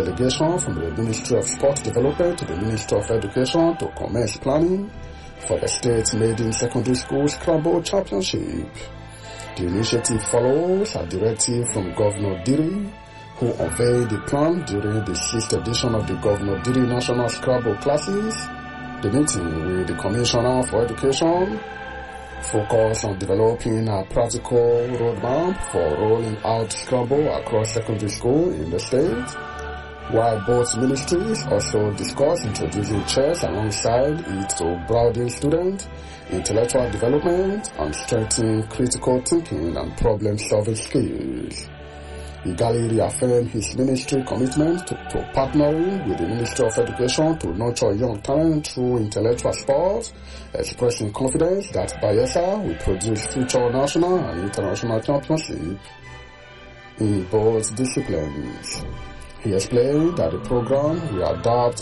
delegation from the Ministry of Sport Development to the Ministry of Education to commence planning for the state maiden secondary school Scrabble Championship. The initiative follows a directive from Governor Diri, who unveiled the plan during the 6th edition of the Governor Diri National Scrabble Classes. The meeting with the Commissioner for Education focused on developing a practical roadmap for rolling out Scrabble across secondary school in the state, while both ministries also discussed introducing chess alongside it to broaden student intellectual development and strengthen critical thinking and problem-solving skills. Igali reaffirmed his ministry commitment to partnering with the Ministry of Education to nurture young talent through intellectual sports, expressing confidence that Bayelsa will produce future national and international championships in both disciplines. He explained that the program will adopt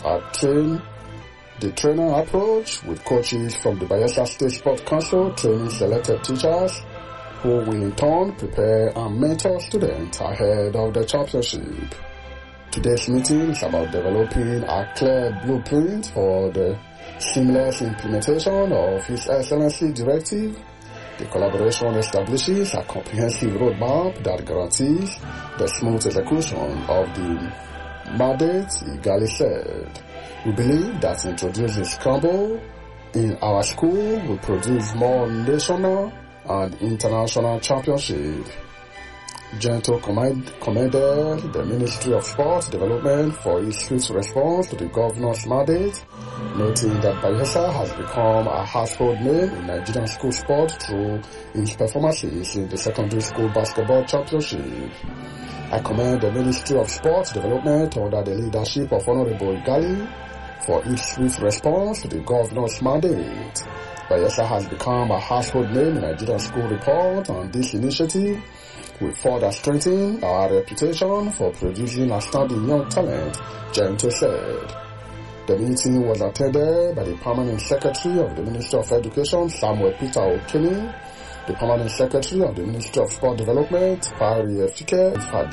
the trainer approach with coaches from the Bayelsa State Sports Council training selected teachers who will in turn prepare and mentor students ahead of the championship. Today's meeting is about developing a clear blueprint for the seamless implementation of His Excellency Directive. The collaboration establishes a comprehensive roadmap that guarantees the smooth execution of the mandate, Igali said. We believe that introducing Scrabble in our school will produce more national and international championship. Gento commended the Ministry of Sports Development for its swift response to the governor's mandate, noting that Bayelsa has become a household name in Nigerian school sport through its performances in the secondary school basketball championship. I commend the Ministry of Sports Development under the leadership of Honorable Igali for its swift response to the governor's mandate. Bayelsa has become a household name in Nigerian school report, and this initiative will further strengthen our reputation for producing outstanding young talent, Gento said. The meeting was attended by the Permanent Secretary of the Ministry of Education, Samuel Peter Okini, the Permanent Secretary of the Ministry of Sport Development, Fari Efike,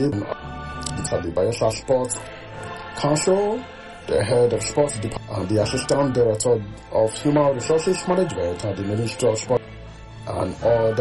at the Bayelsa Sports Council, the head of sports department, and the assistant director of human resources management at the Ministry of Sport, and other